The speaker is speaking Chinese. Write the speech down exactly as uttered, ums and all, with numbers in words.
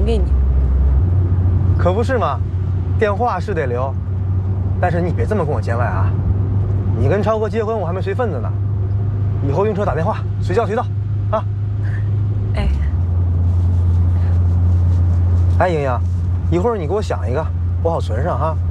给你。 可不是嘛，电话是得留，但是你别这么跟我见外啊！你跟超哥结婚，我还没随份子呢。以后用车打电话，随叫随到，啊！ 哎， 哎，莹莹，一会儿你给我想一个，我好存上哈。